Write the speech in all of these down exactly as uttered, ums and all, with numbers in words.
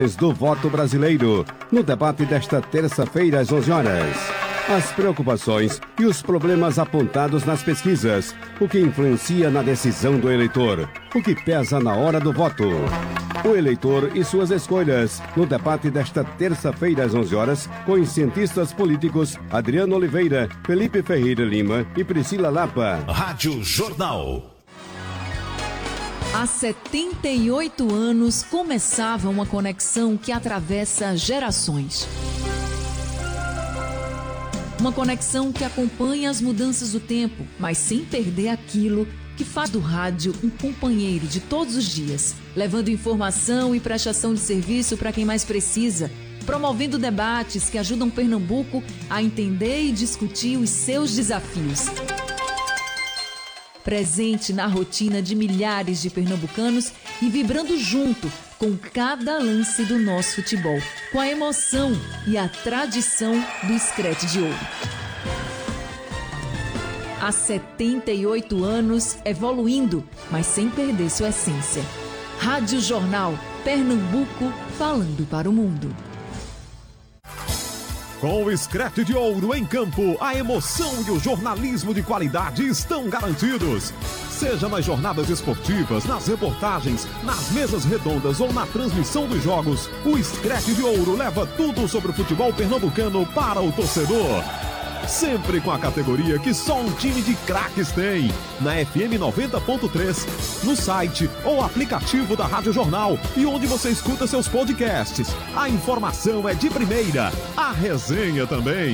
do voto brasileiro, no debate desta terça-feira às onze horas. As preocupações e os problemas apontados nas pesquisas, o que influencia na decisão do eleitor, o que pesa na hora do voto. O eleitor e suas escolhas, no debate desta terça-feira às onze horas, com os cientistas políticos Adriano Oliveira, Felipe Ferreira Lima e Priscila Lapa. Rádio Jornal. Há setenta e oito anos começava uma conexão que atravessa gerações. Uma conexão que acompanha as mudanças do tempo, mas sem perder aquilo que faz do rádio um companheiro de todos os dias, levando informação e prestação de serviço para quem mais precisa, promovendo debates que ajudam Pernambuco a entender e discutir os seus desafios. Presente na rotina de milhares de pernambucanos e vibrando junto com cada lance do nosso futebol, com a emoção e a tradição do Screte de Ouro. Há setenta e oito anos, evoluindo, mas sem perder sua essência. Rádio Jornal, Pernambuco, falando para o mundo. Com o Screte de Ouro em campo, a emoção e o jornalismo de qualidade estão garantidos. Seja nas jornadas esportivas, nas reportagens, nas mesas redondas ou na transmissão dos jogos, o Screte de Ouro leva tudo sobre o futebol pernambucano para o torcedor. Sempre com a categoria que só um time de craques tem. Na F M noventa ponto três, no site ou aplicativo da Rádio Jornal e onde você escuta seus podcasts. A informação é de primeira, a resenha também.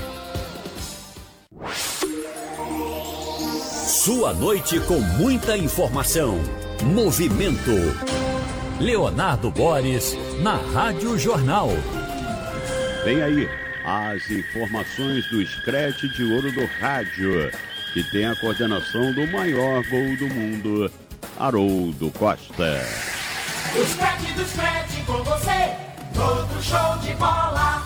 Sua noite com muita informação. Movimento. Leonardo Boris, na Rádio Jornal. Vem aí as informações do Screte de Ouro do Rádio, que tem a coordenação do maior gol do mundo, Haroldo Costa. O Screte do Screte com você, todo show de bola.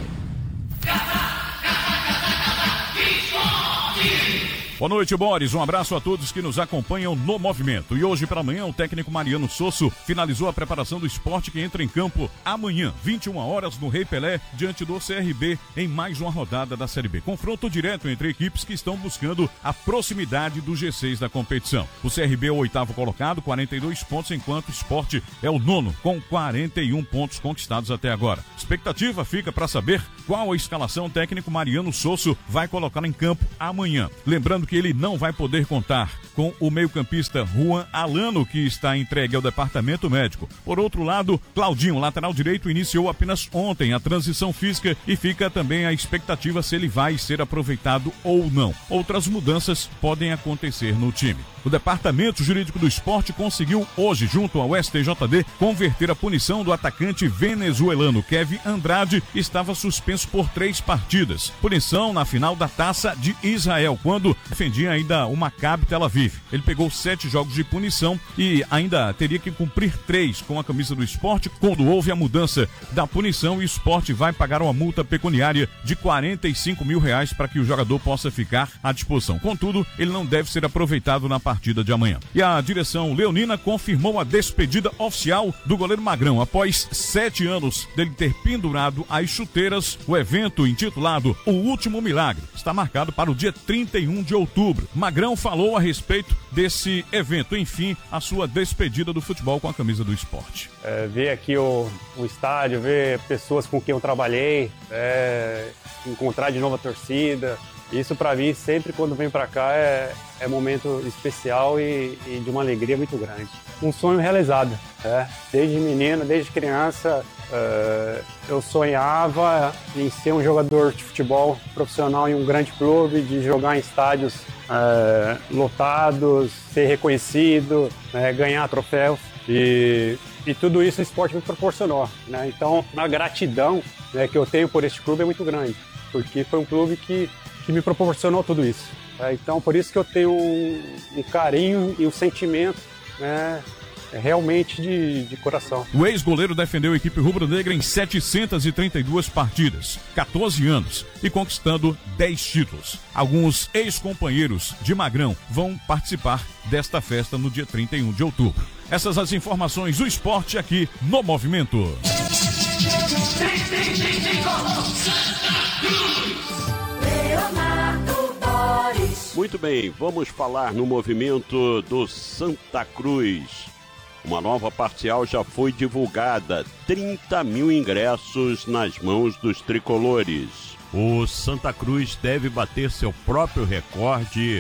Boa noite, Boris. Um abraço a todos que nos acompanham no movimento. E hoje pela manhã, o técnico Mariano Sosso finalizou a preparação do esporte que entra em campo amanhã, vinte e uma horas, no Rei Pelé, diante do C R B, em mais uma rodada da Série B. Confronto direto entre equipes que estão buscando a proximidade do G seis da competição. O C R B é o oitavo colocado, quarenta e dois pontos, enquanto o esporte é o nono, com quarenta e um pontos conquistados até agora. Expectativa fica para saber qual a escalação o técnico Mariano Sosso vai colocar em campo amanhã. Lembrando que ele não vai poder contar com o meio-campista Juan Alano, que está entregue ao departamento médico. Por outro lado, Claudinho, lateral direito, iniciou apenas ontem a transição física e fica também a expectativa se ele vai ser aproveitado ou não. Outras mudanças podem acontecer no time. O Departamento Jurídico do Esporte conseguiu hoje, junto ao S T J D, converter a punição do atacante venezuelano Kevin Andrade, que estava suspenso por três partidas. Punição na final da Taça de Israel, quando defendia ainda o Maccabi Tel Aviv. Ele pegou sete jogos de punição e ainda teria que cumprir três com a camisa do esporte. Quando houve a mudança da punição, o esporte vai pagar uma multa pecuniária de quarenta e cinco mil reais para que o jogador possa ficar à disposição. Contudo, ele não deve ser aproveitado na partida de amanhã. E a direção leonina confirmou a despedida oficial do goleiro Magrão. Após sete anos dele ter pendurado as chuteiras, o evento intitulado O Último Milagre está marcado para o dia trinta e um de outubro. Magrão falou a respeito desse evento, enfim, a sua despedida do futebol com a camisa do esporte. É, ver aqui o, o estádio, ver pessoas com quem eu trabalhei, é, encontrar de novo a torcida. Isso para mim, sempre quando vem para cá, é, é momento especial e, e de uma alegria muito grande. Um sonho realizado, né? Desde menino, desde criança, uh, eu sonhava em ser um jogador de futebol profissional em um grande clube, de jogar em estádios uh, lotados, ser reconhecido, né? Ganhar troféus. E, e tudo isso o esporte me proporcionou, né? Então, a gratidão, né, que eu tenho por este clube é muito grande, porque foi um clube que que me proporcionou tudo isso. É, então, por isso que eu tenho um, um carinho e um sentimento, né, realmente de, de coração. O ex-goleiro defendeu a equipe rubro-negra em setecentas e trinta e duas partidas, quatorze anos, e conquistando dez títulos. Alguns ex-companheiros de Magrão vão participar desta festa no dia trinta e um de outubro. Essas as informações do esporte aqui no Movimento. Muito bem, vamos falar no movimento do Santa Cruz. Uma nova parcial já foi divulgada, trinta mil ingressos nas mãos dos tricolores. O Santa Cruz deve bater seu próprio recorde